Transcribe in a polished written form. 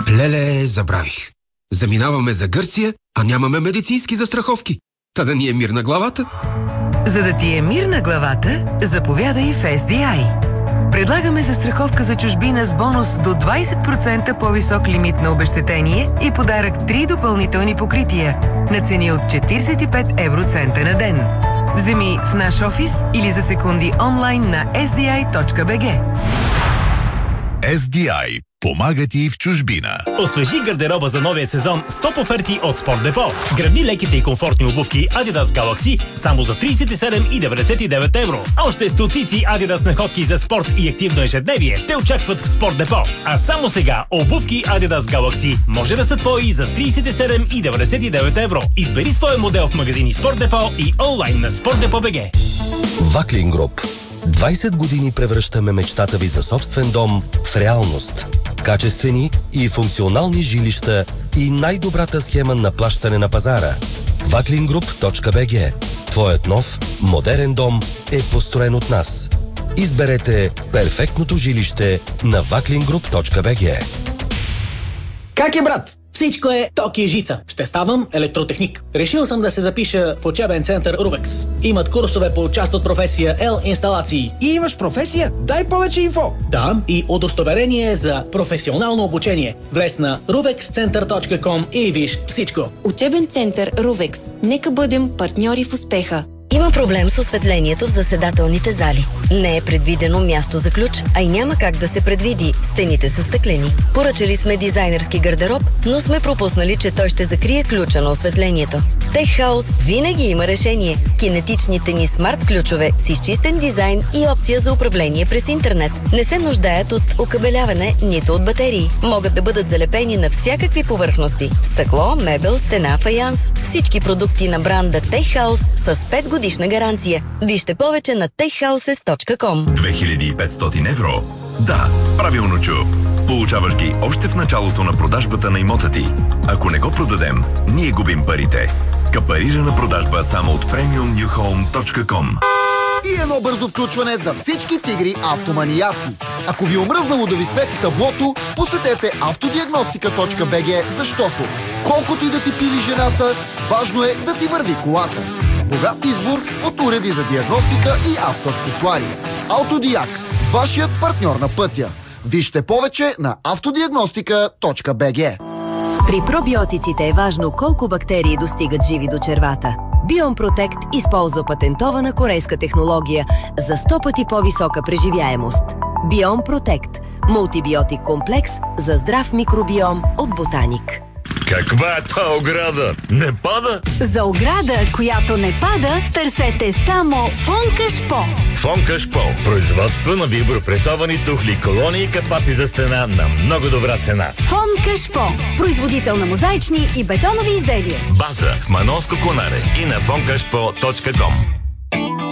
Леле, забравих. Заминаваме за Гърция, а нямаме медицински застраховки. Та да ни е мир на главата. За да ти е мир на главата, заповядай в SDI. Предлагаме застраховка за чужбина с бонус до 20% по-висок лимит на обезщетение и подарък 3 допълнителни покрития на цени от 45 евроцента на ден. Вземи в наш офис или за секунди онлайн на sdi.bg. SDI. Помага ти в чужбина. Освежи гардероба за новия сезон с топ оферти от Спорт Депо. Грабни леките и комфортни обувки Adidas Galaxy само за 37,99 евро. Още стотици Adidas находки за спорт и активно ежедневие те очакват в Спорт Депо. А само сега обувки Adidas Galaxy може да са твои за 37,99 евро. Избери своя модел в магазини Спорт Депо и онлайн на sportdepo.bg. Ваклин Груп. 20 години превръщаме мечтата ви за собствен дом в реалност. Качествени и функционални жилища и най-добрата схема на плащане на пазара. Vaklingroup.bg. Твоят нов, модерен дом е построен от нас. Изберете перфектното жилище на vaklingroup.bg. Как е, брат? Всичко е токи и жица. Ще ставам електротехник. Решил съм да се запиша в учебен център Рувекс. Имат курсове по част от професия L-инсталации. И имаш професия? Дай повече инфо! Да, и удостоверение за професионално обучение. Влез на ruvexcenter.com и виж всичко. Учебен център Рувекс. Нека бъдем партньори в успеха. Има проблем с осветлението в заседателните зали. Не е предвидено място за ключ, а и няма как да се предвиди. Стените са стъклени. Поръчали сме дизайнерски гардероб, но сме пропуснали, че той ще закрие ключа на осветлението. Tech House винаги има решение. Кинетичните ни смарт ключове с изчистен дизайн и опция за управление през интернет. Не се нуждаят от окабеляване, нито от батерии. Могат да бъдат залепени на всякакви повърхности. Стъкло, мебел, стена, фаянс. Всички продукти на бранда Tech House с 5 годишна гаранция. Вижте повече на techhouses.com. 2500 евро? Да, правилно чу. Получаваш ги още в началото на продажбата на имота ти. Ако не го продадем, ние губим парите. Капарирана продажба само от premiumnewhome.com. И едно бързо включване за всички тигри автоманияци. Ако ви е омръзнало да ви свети таблото, посетете автодиагностика.bg, защото колкото и да ти пили жената, важно е да ти върви колата. Богат избор от уреди за диагностика и автоаксесуари. Автодиаг – вашият партньор на пътя. Вижте повече на автодиагностика.bg. При пробиотиците е важно колко бактерии достигат живи до червата. Биом Протект използва патентована корейска технология за 100 пъти по-висока преживяемост. Биом Протект – мултибиотик комплекс за здрав микробиом от Ботаник. Каква е това ограда? Не пада? За ограда, която не пада, търсете само Фонкашпо. Фонкашпо. Производство на вибропресовани тухли, колони и капаци за стена на много добра цена. Фонкашпо. Производител на мозаични и бетонови изделия. База в Манолско Конаре и на fonkashpo.com.